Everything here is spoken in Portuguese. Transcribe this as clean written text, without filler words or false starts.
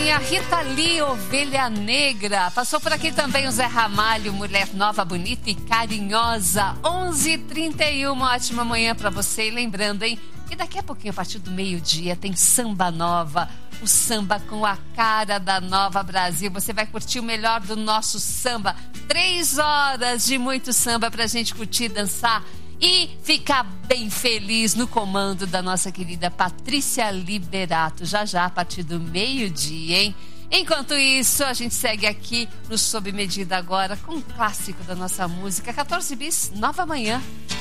Tinha Rita Lee, Ovelha Negra. Passou por aqui também o Zé Ramalho, Mulher Nova, Bonita e Carinhosa. 11h31, uma ótima manhã pra você. E lembrando, hein, que daqui a pouquinho, a partir do meio-dia, tem Samba Nova. O samba com a cara da Nova Brasil. Você vai curtir o melhor do nosso samba. 3 horas de muito samba pra gente curtir, dançar e ficar bem feliz no comando da nossa querida Patrícia Liberato. Já já, a partir do meio-dia, hein? Enquanto isso, a gente segue aqui no Sob Medida agora com um clássico da nossa música. 14 bis, Nova Manhã.